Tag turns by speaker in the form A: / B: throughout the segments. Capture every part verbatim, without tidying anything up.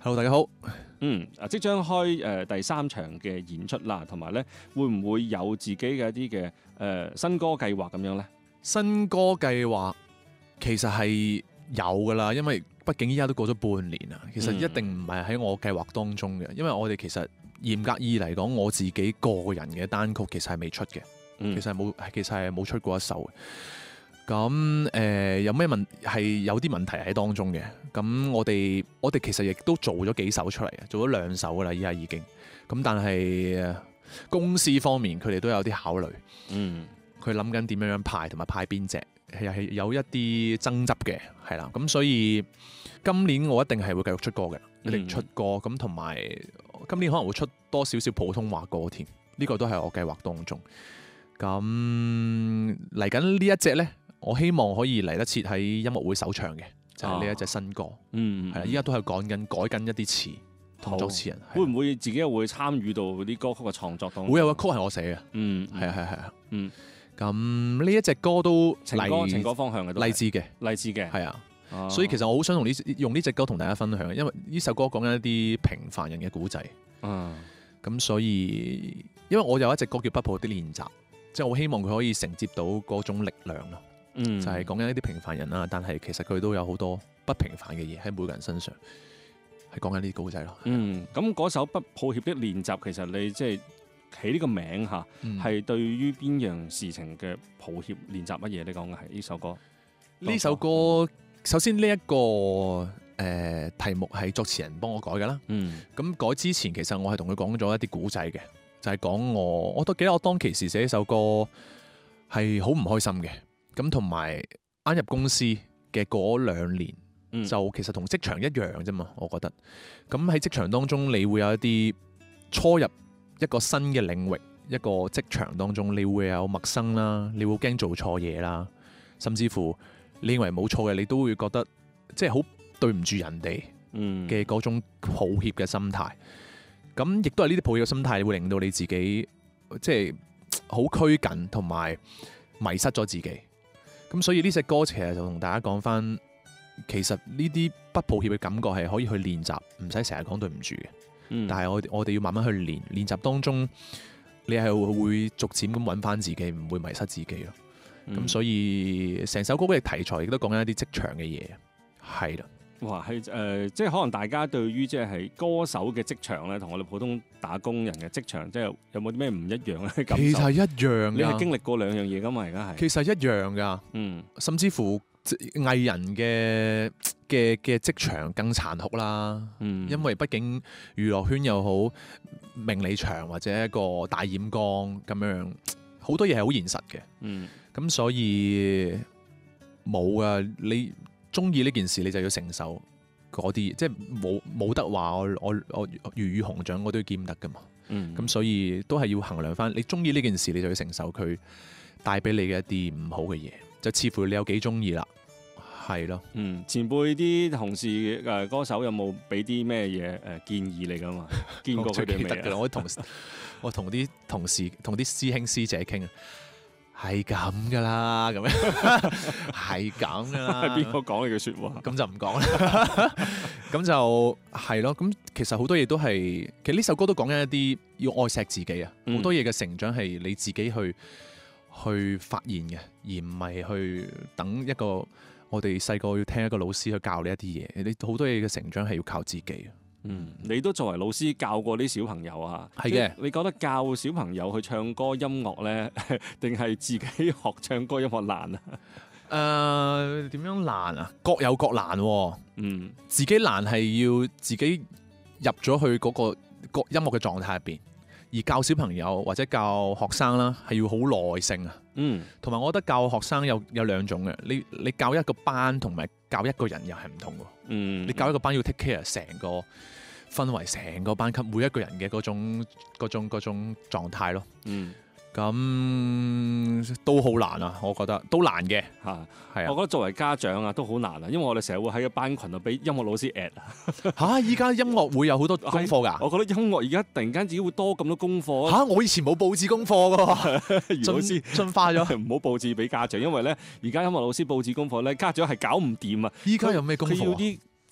A: Hello， 大家好。
B: 嗯，啊，即將開誒、呃、第三場嘅演出啦，同埋咧會唔會有自己嘅一啲嘅誒新歌計劃咁樣咧？
A: 新歌計劃其實係有噶啦，因為畢竟依家都過咗半年啦，其實一定唔係喺我計劃當中嘅，因為我哋其實嚴格意嚟講，我自己個人嘅單曲其實係未出嘅、嗯，其實係冇，其實係冇出過一首嘅。咁誒、呃、有咩問係有啲問題喺當中嘅？咁我哋我哋其實亦都做咗幾首出嚟嘅，做咗兩首噶啦，依家已經。咁但係公司方面佢哋都有啲考慮，嗯，佢諗緊點樣樣派同埋派邊隻，係係有一啲爭執嘅，係啦。咁所以今年我一定係會繼續出歌嘅，一定出歌。咁同埋今年可能會出多少少普通話歌添，呢、這個都係我計劃當中。咁嚟緊呢一隻呢，我希望可以嚟得切喺音樂會首唱嘅，就係、是、呢一隻新歌。嗯，係啦，依家都係講緊改緊一啲詞，同作詞人。
B: 會唔會自己又會參與到啲歌曲嘅創作當中？
A: 會有個曲係我寫嘅。嗯，係啊係係啊。嗯，咁呢一隻歌都
B: 情歌情歌方向嘅，
A: 勵志嘅，
B: 勵志嘅，
A: 係啊。哦、所以其實我好想同呢用呢隻歌同大家分享，因為呢首歌講緊一啲平凡人嘅故仔。嗯，咁所以因為我有一隻歌叫《不抱的練習》，即係我希望佢可以承接到嗰種力量咯。嗯，就係講緊一啲平凡人啦，但係其實佢都有好多不平凡嘅嘢喺每個人身上，係講緊呢啲故仔咯。嗯，
B: 咁嗰首《不抱歉的練習》，其實你即係起呢個名嚇，係、嗯、對於邊樣事情嘅抱歉練習乜嘢？你講嘅係呢首歌？
A: 呢首歌首先呢、這、一個誒、呃、題目係作詞人幫我改㗎啦。嗯，咁改之前其實我係同佢講咗一啲古仔嘅，就係、是、講我我都記得我當其時寫呢首歌係好唔開心嘅。咁同埋啱入公司嘅嗰兩年、嗯，就其實同職場一樣啫嘛。我覺得咁喺職場當中，你會有一啲初入一個新嘅領域，一個職場當中，你會有陌生啦，你會驚做錯嘢啦，甚至乎你認為冇錯嘅，你都會覺得即係好對唔住人哋嘅嗰種抱歉嘅心態。咁亦都係呢啲抱歉嘅心態會令到你自己即係好拘謹，同埋迷失咗自己。咁所以呢隻歌其實就同大家講翻，其實呢啲不抱歉嘅感覺係可以去練習，唔使成日講對唔住嘅。嗯、但係我我哋要慢慢去練，練習當中你係會逐漸咁揾翻自己，唔會迷失自己咯。咁、嗯、所以成首歌嘅題材亦都講緊一啲職場嘅嘢，係啦。
B: 哇，係誒、呃，即係可能大家對於即係歌手嘅職場咧，同我哋普通打工人嘅職場，即係有冇啲咩唔一樣咧？
A: 其實一樣，
B: 你係經歷過兩樣嘢噶嘛？而家係
A: 其實一樣噶，嗯，甚至乎藝人嘅嘅嘅職場更殘酷啦，嗯，因為畢竟娛樂圈又好，名利場或者一個大染缸咁樣，好多嘢係好現實嘅，嗯，咁所以冇啊，你中意呢件事你就要承受嗰啲，即係冇冇得話我我我魚與熊掌我都要兼得噶嘛，嗯，咁所以都係要衡量翻，你中意呢件事你就要承受佢帶俾你嘅一啲唔好嘅嘢，就似乎你有幾中意啦，係咯，
B: 嗯，前輩啲同事誒歌手有冇俾啲咩嘢誒建議你噶嘛？見過佢哋未啊？
A: 我同我同啲同事同啲師兄師姐傾啊。係咁噶啦，咁樣係咁噶啦。
B: 係邊個講呢句說話？
A: 咁就唔講啦。咁就係咯。咁其實好多嘢都係，其實呢首歌都講緊一啲要愛錫自己啊。好、嗯、多嘢嘅成長係你自己去去發現嘅，而唔係去等一個我哋細個要聽一個老師去教你一啲嘢。你好多嘢嘅成長係要靠自己。
B: 嗯，你都作為老師教過啲小朋友啊？
A: 係嘅。
B: 你覺得教小朋友去唱歌音樂咧，定係自己學唱歌音樂難啊？誒、
A: 呃，點樣難啊？各有各難、啊。嗯，自己難係要自己入咗去嗰個個音樂嘅狀態入邊，而教小朋友或者教學生啦，係要好耐性啊。嗯，同埋我覺得教學生有有兩種嘅，你你教一個班同埋教一個人又係唔同嘅。嗯，你教一個班要 take care 成個氛圍，成個班級每一個人嘅嗰種嗰種嗰種狀態咯。嗯，咁都好難啊，我覺得都難嘅嚇。係啊，
B: 我覺得作為家長啊都好難啊，因為我哋成日會喺個班群度俾音樂老師 at 啊。
A: 嚇！依家音樂會有好多功課㗎。
B: 我覺得音樂而家突然間自己會多咁多功課。
A: 嚇！我以前冇佈置功課㗎。
B: 余老師
A: 進化咗，
B: 唔好佈置俾家長，因為咧而家音樂老師佈置功課咧，家長係搞唔掂啊。
A: 依家有咩功課？
B: 佢要啲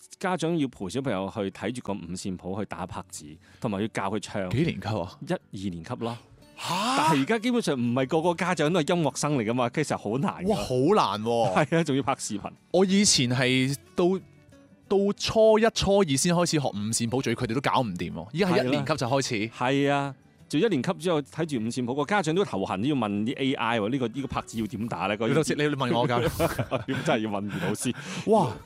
B: 家長要陪小朋友去睇住個五線譜去打拍子，同埋要教佢唱。
A: 幾年級啊？
B: 一二年級咯。
A: 嚇！
B: 但係而家基本上唔係個個家長都係音樂生嚟噶嘛，其實好難。
A: 哇，好難喎！
B: 係啊，仲要拍視頻。
A: 我以前係到到初一、初二先開始學五線譜，仲要佢哋都搞唔掂喎。依家係一年級就開始。
B: 係啊，做一年級之後睇住五線譜，個家長都頭痕，都要問啲 A I 喎，呢個呢個拍子要點打咧？
A: 你老師，你問我㗎？
B: 真係要問余老師。
A: 哇！